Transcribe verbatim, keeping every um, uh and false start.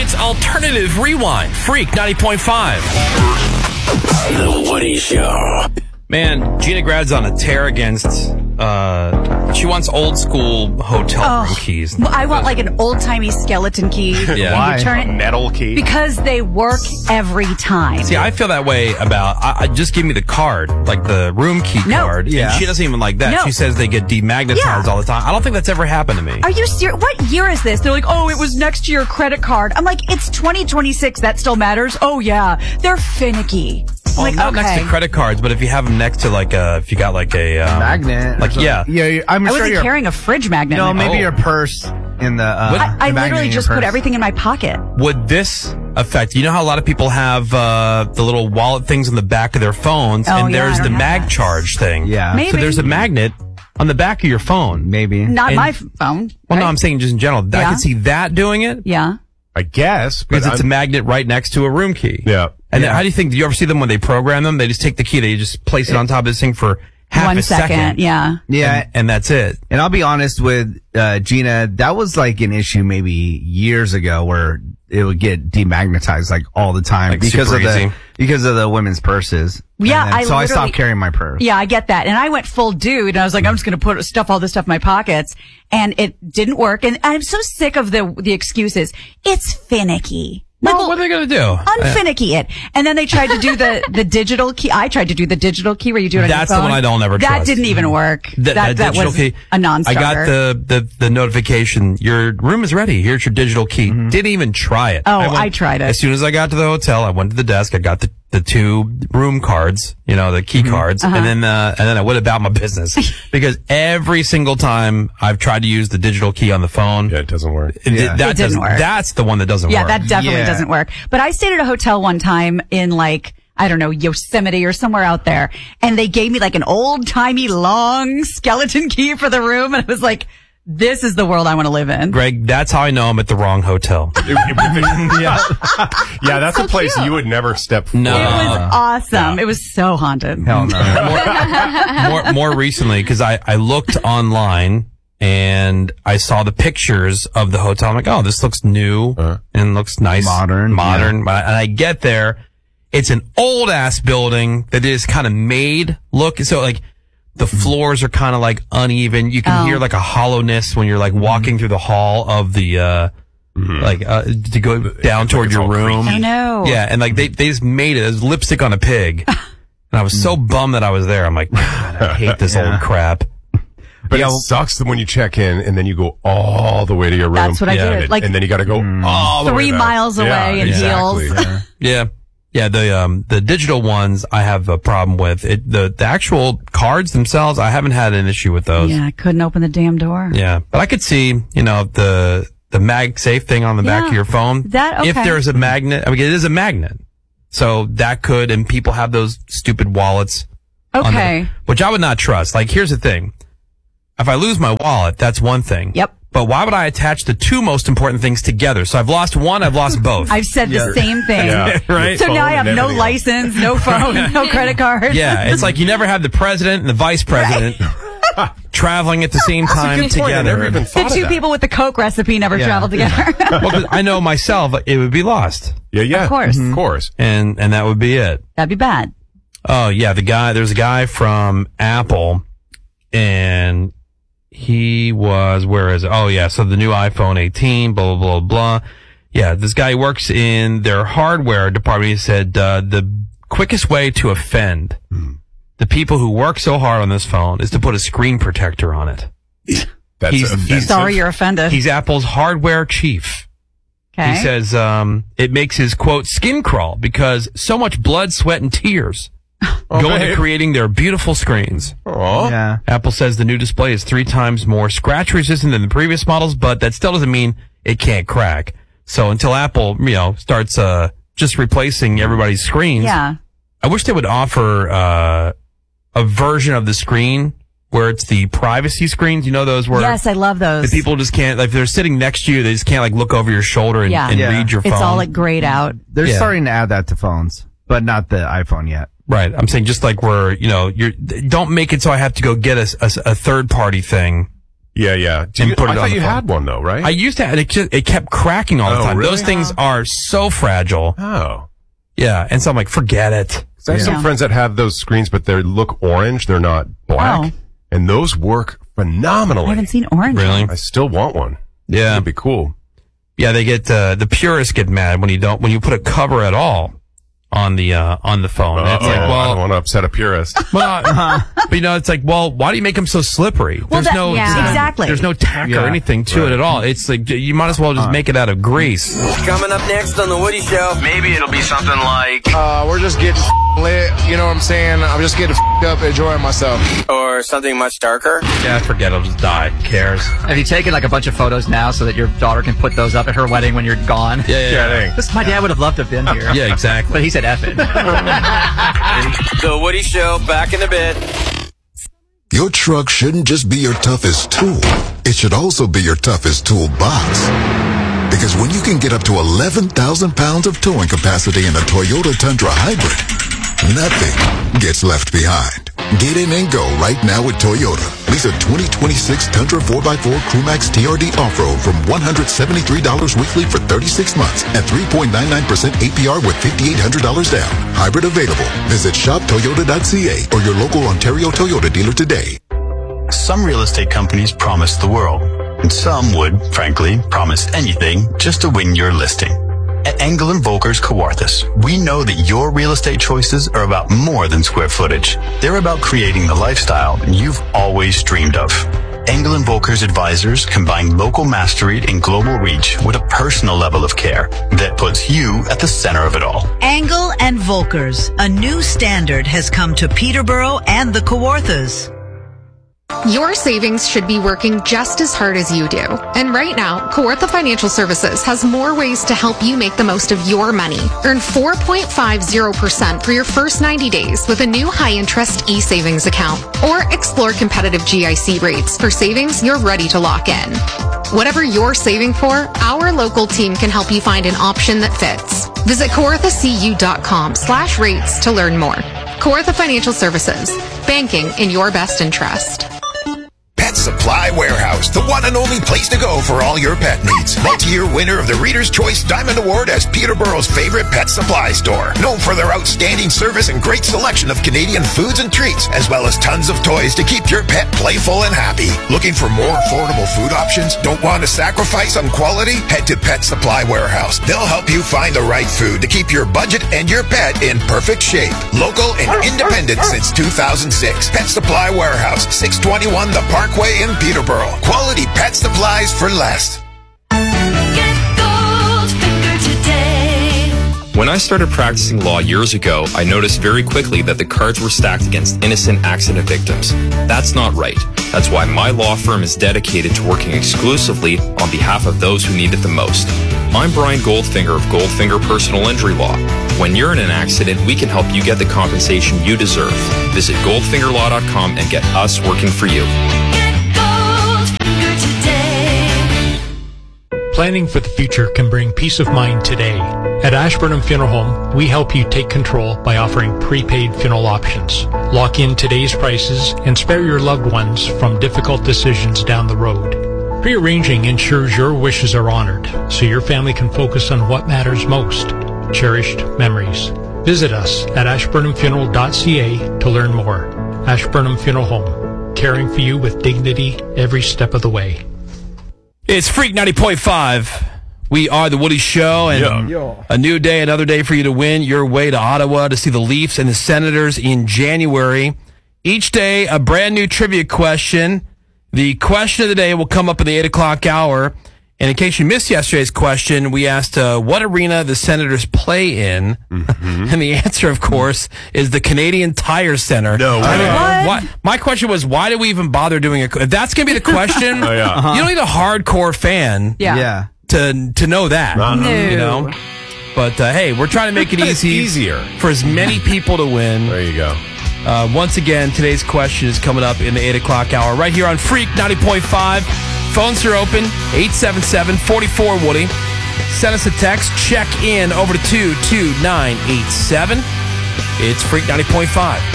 It's Alternative Rewind, Freak ninety point five. The Woody Show. Man, Gina Grad's on a tear against, uh, she wants old school hotel Oh, room keys. well, I want like an old-timey skeleton key. Yeah. Why? You turn it, Metal key. because they work every time. See, I feel that way about, I, I just give me the card, like the room key No. card. Yeah. And she doesn't even like that. No. She says they get demagnetized Yeah. all the time. I don't think that's ever happened to me. Are you serious? What year is this? They're like, oh, it was next to your credit card. I'm like, it's twenty twenty-six. That still matters? Oh, yeah. They're finicky. Well, like, not okay. next to credit cards, but if you have them next to like a, if you got like a, um, Magnet. or like, something. yeah. Yeah, you- I'm I sure wasn't you're. carrying a fridge magnet. No, in my maybe Oh. your purse in the. Uh, What? I, I the magnet literally in your just put purse. everything in my pocket. Would this affect, you know how a lot of people have, uh, the little wallet things on the back of their phones, Oh, and yeah, there's I the don't have mag that. charge thing. Yeah. Maybe. So there's a magnet on the back of your phone. Maybe. Not And- my phone. Well, right? no, I'm saying just in general. I Yeah. could see that doing it Yeah. I guess. But because it's a I'm- magnet right next to a room key. Yeah. And then Yeah. how do you think, do you ever see them when they program them? They just take the key, they just place it on top of this thing for half One a second. second. Yeah. Yeah. And, and that's it. And I'll be honest with uh, Gina, that was like an issue maybe years ago where it would get demagnetized like all the time Like because super of the easy. because of the women's purses. Yeah, And then- I so I literally- stopped carrying my purse. Yeah, I get that. And I went full dude and I was like, I'm just going to put stuff, all this stuff in my pockets. And it didn't work. And I'm so sick of the, the excuses. It's finicky. Like, Well, what are they going to do? unfinicky it. And then they tried to do the, the digital key. I tried to do the digital key where you do it on That's your the phone. one I don't ever That trust. didn't even work. Th- that, that digital was key. a non-starter. I got the, the, the notification. Your room is ready. Here's your digital key. Didn't even try it. Oh, went- I tried it. As soon as I got to the hotel, I went to the desk. I got the, the two room cards, you know, the key cards. Uh-huh. And then, uh, and then I went about my business because every single time I've tried to use the digital key on the phone, Yeah, it doesn't work. it, Yeah. that It didn't doesn't, work. that's the one that doesn't Yeah, work. that definitely Yeah. doesn't work. But I stayed at a hotel one time in like, I don't know, Yosemite or somewhere out there. And they gave me like an old timey long skeleton key for the room. And I was like, this is the world I want to live in. Greg, that's how I know I'm at the wrong hotel. It- it- yeah. Yeah, that's so a place cute. you would never step foot. No. It was Uh, awesome. It was so haunted. Hell no. more, more recently, because I, I looked online and I saw the pictures of the hotel. I'm like, oh, this looks new Uh-huh. and looks nice. Modern, Modern. But- And I get there. It's an old ass building that is kind of made look. So like the floors are kind of like uneven. You can Oh. hear like a hollowness when you're like walking through the hall of the, uh, like, uh, to go down toward it's your all room. I know. Yeah. And like they, they just made it as lipstick on a pig. And I was so bummed that I was there. I'm like, God, I hate this Yeah. old crap. But Yeah, it well- sucks that when you check in and then you go all the way to your room. That's what I Yeah. did. And, Like and then you got to go all the way three back. miles away Yeah, in exactly. heels. Yeah. Yeah, the um the digital ones I have a problem with. It the, the actual cards themselves, I haven't had an issue with those. Yeah, I couldn't open the damn door. Yeah. But I could see, you know, the the MagSafe thing on the back Yeah. of your phone. That- If okay. there's a magnet, I mean it is a magnet. So that could, and people have those stupid wallets. on Okay. the- which I would not trust. Like here's the thing. If I lose my wallet, that's one thing. Yep. But why would I attach the two most important things together? So I've lost one, I've lost both. I've said the Yeah. same thing. Yeah. Right? So now I Phone have and no everything else. license, no phone, no credit card. Yeah, it's like you never have the president and the vice president traveling at the same time Good point. I never together. even The thought of two that. people with the Coke recipe never Yeah. traveled together. Well, 'cause I know myself it would be lost, Yeah, yeah. Of course. Of course. and and that would be it. That'd be bad. Oh yeah, the guy. There's a guy from Apple, and he was where is it? Oh yeah, so the new iPhone eighteen, blah blah blah blah. Yeah, this guy works in their hardware department. He said uh, the quickest way to offend the people who work so hard on this phone is to put a screen protector on it. That's He's- offensive. he's- Sorry you're offended. He's Apple's hardware chief. Okay. He says um, it makes his, quote, skin crawl because so much blood, sweat, and tears go into babe. creating their beautiful screens. Aw. Yeah. Apple says the new display is three times more scratch resistant than the previous models, but that still doesn't mean it can't crack. So until Apple, you know, starts uh, just replacing everybody's screens, yeah. I wish they would offer uh, a version of the screen where it's the privacy screens. You know those where Yes, I love those. the people just can't, like, if they're sitting next to you, they just can't, like, look over your shoulder and, Yeah. and Yeah. read your phone. It's all like grayed out. They're Yeah. starting to add that to phones, but not the iPhone yet. Right. I'm saying just like where, you know, you're, don't make it so I have to go get a, a, a third party thing Yeah, yeah. Do And you, put I it thought on the you phone. had one though, right? I used to have, it, just, it kept cracking all the Oh, time. really? Those things are so fragile. oh. Yeah. And so I'm like, forget it. So I have Yeah. some friends that have those screens, but they look orange. They're not black. Oh. And those work phenomenally. I haven't seen orange. Really? I still want one. Yeah. That'd be cool. Yeah. They get, uh, the purists get mad when you don't, when you put a cover at all on the, uh, on the phone. And it's Uh-oh, like, I don't well, want to upset a purist. well, uh, but you know, it's like, well, why do you make them so slippery? Well, there's that- no, yeah. there's- Exactly. There's no tack Yeah. or anything to it at all. It's like, you might as well just make it out of grease. Coming up next on The Woody Show. Maybe it'll be something like, Uh, we're just getting lit, you know what I'm saying? I'm just getting up, enjoying myself. or something much darker. Yeah, forget it. I'll just die. Who cares? Have you taken like a bunch of photos now so that your daughter can put those up at her wedding when you're gone? Yeah, yeah, yeah. Kidding. This, my dad would have loved to have been here. Yeah, exactly. But he said F it. The Woody Show, back in a bit. Your truck shouldn't just be your toughest tool. It should also be your toughest toolbox. Because when you can get up to eleven thousand pounds of towing capacity in a Toyota Tundra Hybrid, nothing gets left behind. Get in and go right now with Toyota. Lease a twenty twenty-six Tundra four by four Crewmax T R D Off-Road from one hundred seventy-three dollars weekly for thirty-six months at three point nine nine percent A P R with five thousand eight hundred dollars down. Hybrid available. Visit shop toyota dot c a or your local Ontario Toyota dealer today. Some real estate companies promise the world, and some would, frankly, promise anything just to win your listing. At Engel and Volkers Kawarthus, we know that your real estate choices are about more than square footage. They're about creating the lifestyle you've always dreamed of. Engel and Volkers advisors combine local mastery and global reach with a personal level of care that puts you at the center of it all. Engel and Volkers, a new standard has come to Peterborough and the Kawarthas. Your savings should be working just as hard as you do. And right now, Kawartha Financial Services has more ways to help you make the most of your money. Earn four point five zero percent for your first ninety days with a new high-interest e-savings account. Or explore competitive G I C rates for savings you're ready to lock in. Whatever you're saving for, our local team can help you find an option that fits. Visit kawarthacu.com slash rates to learn more. Kawartha Financial Services. Banking in your best interest. Pet Supply Warehouse, the one and only place to go for all your pet needs. Multi-year winner of the Reader's Choice Diamond Award as Peterborough's favorite pet supply store. Known for their outstanding service and great selection of Canadian foods and treats, as well as tons of toys to keep your pet playful and happy. Looking for more affordable food options? Don't want to sacrifice on quality? Head to Pet Supply Warehouse. They'll help you find the right food to keep your budget and your pet in perfect shape. Local and independent since two thousand six. Pet Supply Warehouse, six twenty-one The Parkway in Peterborough. Quality pet supplies for less. When I started practicing law years ago, I noticed very quickly that the cards were stacked against innocent accident victims. That's not right. That's why my law firm is dedicated to working exclusively on behalf of those who need it the most. I'm Brian Goldfinger of Goldfinger Personal Injury Law. When you're in an accident, we can help you get the compensation you deserve. Visit goldfinger law dot com and get us working for you. Planning for the future can bring peace of mind today. At Ashburnham Funeral Home, we help you take control by offering prepaid funeral options. Lock in today's prices and spare your loved ones from difficult decisions down the road. Prearranging ensures your wishes are honored, so your family can focus on what matters most, cherished memories. Visit us at ashburnham funeral dot c a to learn more. Ashburnham Funeral Home, caring for you with dignity every step of the way. It's Freak ninety point five. We are the Woody Show, and Yeah. a new day, another day for you to win your way to Ottawa to see the Leafs and the Senators in January. Each day, a brand new trivia question. The question of the day will come up in the eight o'clock hour. And in case you missed yesterday's question, we asked uh, what arena the Senators play in. Mm-hmm. And the answer, of course, is the Canadian Tire Center. No way. I mean, why, my question was, why do we even bother doing it? If that's going to be the question, Oh, yeah. uh-huh. you don't need a hardcore fan Yeah. Yeah. to to know that. Uh-huh. No. You know? But, uh, hey, we're trying to make it It's easy easier. for as many people to win. There you go. Uh, once again, today's question is coming up in the eight o'clock hour right here on Freak ninety point five. Phones are open, eight seven seven, four four, Woody. Send us a text, check in over to two two nine eight seven. It's Freak ninety point five.